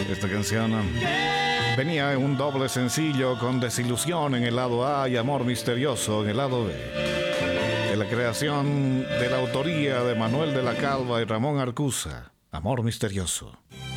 Esta canción venía en un doble sencillo con Desilusión en el lado A y Amor Misterioso en el lado B. De la creación de la autoría de Manuel de la Calva y Ramón Arcusa, Amor Misterioso.